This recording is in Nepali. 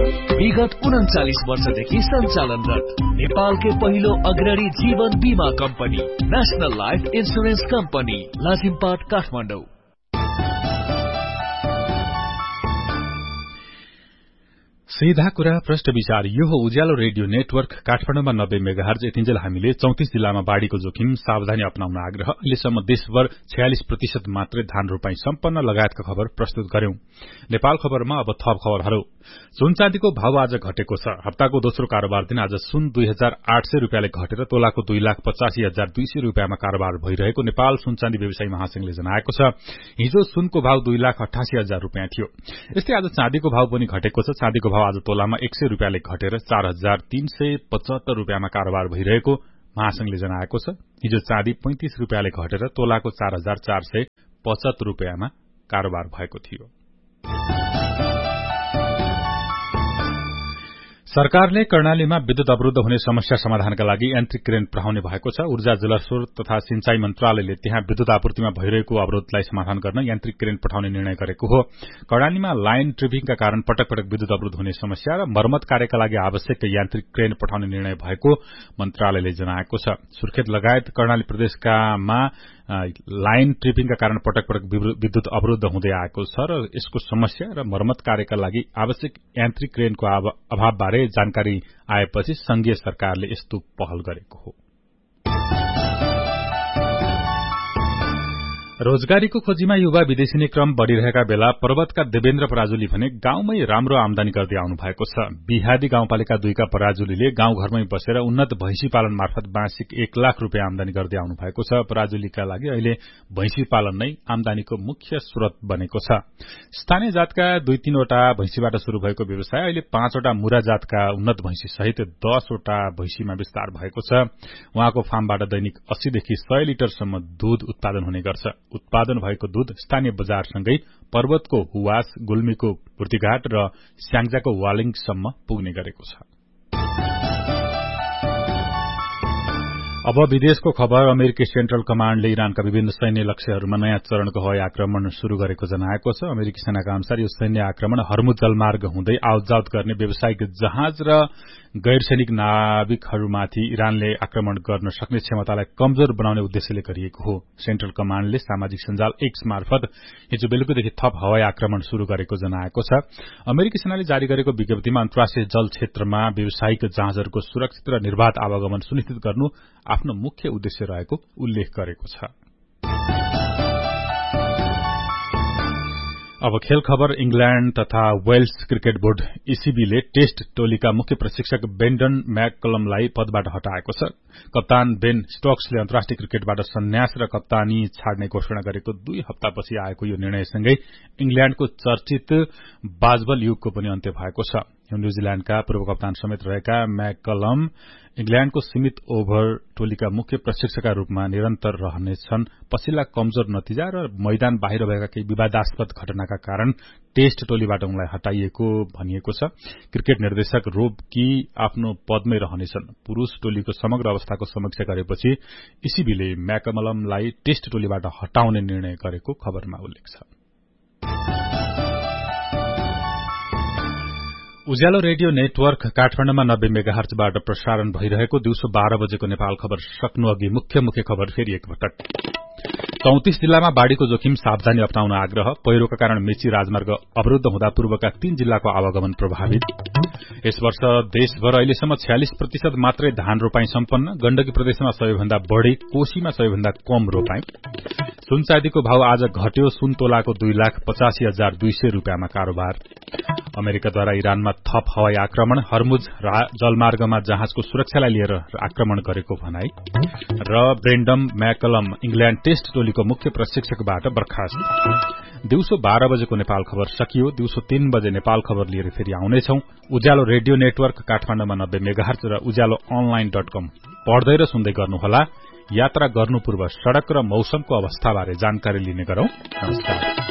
विगत 39 वर्षदेखि सञ्चालनरत नेपालकै पहिलो अग्रणी जीवन बीमा company national life insurance company Lazimpat Kathmandu. सीधा कुरा प्रश्न विचार यो हो उज्यालो रेडियो नेटवर्क काठमाडौँमा 90 मेगाहर्ज। यतिन्जेल हामीले 34 जिल्लामा बाढ़ीको जोखिम सावधानी अपनाउन आग्रह, अहिलेसम्म देशभर 46% मात्रै धान रोपाई सम्पन्न लगायतका खबर प्रस्तुत गर्यौं। नेपाल खबरमा अब थप खबरहरू। सुन चाँदीको भाव आज घटेको छ। हप्ताको दोस्रो कारोबार दिन आज सुन 2800 रुपियाँले घटेर तोलाको 2,85,200 रुपियाँमा कारोबार भइरहेको नेपाल सुन चाँदी व्यवसायी महासंघले जनाएको छ। हिजो सुनको भाव 2,88,000 रुपियाँ थियो। यस्तै आज चाँदीको भाव पनि घटेको छ। चाँदीको भाव आज तोलामा 100 रुपियाँले घटेर 4,375 रुपियाँमा कारोबार भइरहेको महासंघले जनाएको छ। हिजो चाँदी 35 रुपियाँले घटेर तोलाको 4,475 रुपियाँमा कारोबार भएको थियो। सरकारले कर्णालीमा विद्युत अवरुद्ध हुने समस्या समाधानका लागि यान्त्रिक क्रेन पठाउने भएको छ। ऊर्जा जलस्रोत तथा सिंचाई मन्त्रालयले त्यहाँ विद्युत आपूर्तिमा भइरहेको अवरोधलाई समाधान गर्न यान्त्रिक क्रेन पठाउने निर्णय गरेको हो। कर्णालीमा लाइन ट्रिपिङका कारण पटक पटक विद्युत अवरुद्ध हुने समस्या र मर्मत कार्यका लागि आवश्यक यान्त्रिक क्रेन पठाउने निर्णय भएको मन्त्रालयले जनाएको छ। सुर्खेत लगायत कर्णाली प्रदेशकामा लाइन ट्रिपिङका कारण पटक पटक विद्युत अवरुद्ध हुँदै आएको छ र यसको समस्या र मर्मत कार्यका लागि आवश्यक यान्त्रिक क्रेनको अभावबारे जानकारी आएपछि संघीय सरकारले यस्तो पहल गरेको हो। रोजगारीको खोजीमा युवा विदेशिने क्रम बढ़िरहेका बेला पर्वतका देवेन्द्र पराजुली भने गाउँमै राम्रो आमदानी गर्दै आउनु भएको छ। बिहादी गाउँपालिका 2 का पराजुलीले गाउँघरमै बसेर उन्नत भैंसी पालन मार्फत वार्षिक 1 लाख रुपियाँ आमदानी गर्दै आउनु भएको छ। पराजुलीका लागि अहिले भैंसी पालन नै आमदानीको मुख्य स्रोत बनेको छ। स्थानीय जातका 2-3 वटा भैंसीबाट शुरू भएको व्यवसाय अहिले 5 वटा मुरा जातका उन्नत भैंसी सहित 10 वटा भैंसीमा विस्तार भएको छ। उहाँको फार्मबाट दैनिक 80 देखि 100 लिटरसम्म दूध उत्पादन हुने गर्छ। उत्पादन भएको दूध स्थानीय बजारसँगै पर्वतको हुवास, गुल्मीको पूर्तिघाट र स्याङ्जाको वालिङसम्म पुग्ने गरेको छ। अब विदेशको खबर। अमेरिकी सेन्ट्रल कमाण्डले इरानका विभिन्न सैन्य लक्ष्यहरूमा नयाँ चरणको हवाई आक्रमण शुरू गरेको जनाएको छ। अमेरिकी सेनाका अनुसार यो सैन्य आक्रमण हर्मुज जलमार्ग हुँदै आवतजावत गर्ने व्यावसायिक जहाज र गैर सैनिक नाविकहरूमाथि इरानले आक्रमण गर्न सक्ने क्षमतालाई कमजोर बनाउने उद्देश्यले गरिएको हो। सेन्ट्रल कमाण्डले सामाजिक सञ्जाल एक्स मार्फत हिजो बेलुकीदेखि थप हवाई आक्रमण शुरू गरेको जनाएको छ। अमेरिकी सेनाले जारी गरेको विज्ञप्तिमा अन्तर्राष्ट्रिय जल क्षेत्रमा व्यावसायिक जहाजहरूको सुरक्षित र निर्वाध आवागमन सुनिश्चित गर्नु आफ्नो मुख्य उद्देश्य रहेको उल्लेख गरेको छ। अब खेल खबर। इंग्ल्याण्ड तथा वेल्स क्रिकेट बोर्ड ईसीबीले टेस्ट टोलीका मुख्य प्रशिक्षक ब्रेन्डन मैककलमलाई पदबाट हटाएको छ। कप्तान बेन स्टोक्सले अन्तर्राष्ट्रिय क्रिकेटबाट सन्यास र कप्तानी छाड्ने घोषणा गरेको 2 हप्तापछि आएको यो निर्णयसँगै इंग्ल्याण्डको चर्चित बाजबल युगको पनि अन्त्य भएको छ। न्यूजील्याण्डका पूर्व कप्तान समेत रहेका मैककलम इंग्ल्याण्डको सीमित ओभर टोलीका मुख्य प्रशिक्षकका रूपमा निरन्तर रहनेछन्। पछिल्ला कमजोर नतिजा र मैदान बाहिर भएका केही विवादास्पद घटनाका कारण टेस्ट टोलीबाट उनलाई हटाइएको भनिएको छ। क्रिकेट निर्देशक रोब की आफ्नो पदमै रहनेछन्। पुरूष टोलीको समग्र अवस्थाको समीक्षा गरेपछि ईसीबीले मैककलमलाई टेस्ट टोलीबाट हटाउने निर्णय गरेको खबरमा उल्लेख छ। उज्यालो रेडियो नेटवर्क काठमाडौँमा 90 मेगाहर्जबाट प्रसारण भइरहेको दिउँसो 12 बजेको नेपाल खबर सक्नु अघि मुख्य खबर फेरि एकपटक। 34 जिल्लामा बाढ़ीको जोखिम सावधानी अपनाउन आग्रह। पहिरोका कारण मेची राजमार्ग अवरुद्ध हुँदा पूर्वका 3 जिल्लाको आवागमन प्रभावित। यस वर्ष देशभर अहिलेसम्म 46% मात्रै धान रोपाई सम्पन्न। गण्डकी प्रदेशमा सबैभन्दा बढ़ी, कोशीमा सबैभन्दा कम रोपाई। सुन चाँदीको भाव आज घट्यो। सुन तोलाको 2,85,200 रुपियाँमा कारोबार। अमेरिकाद्वारा इरानमा थप हवाई आक्रमण। हर्मुज जलमार्गमा जहाजको सुरक्षालाई लिएर आक्रमण गरेको भनाई। र ब्रेन्डन मैककलम इंग्ल्याण्ड टेस्ट टोलीको मुख्य प्रशिक्षकबाट बर्खास्त। दिउँसो 12 बजेको नेपाल खबर सकियो। दिउँसो 3 बजे नेपाल खबर लिएर फेरि आउनेछौं। उज्यालो रेडियो नेटवर्क काठमाडौँमा 90 मेगाहर्ज र उज्यालो online.com पढ्दै र सुन्दै गर्नुहोला। यात्रा गर्नु पूर्व सड़क र मौसमको अवस्थाबारे जानकारी लिने गरौं। नमस्कार।